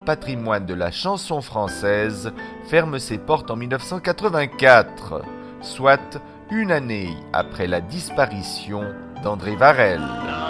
patrimoine de la chanson française ferme ses portes en 1984, soit une année après la disparition d'André Varel.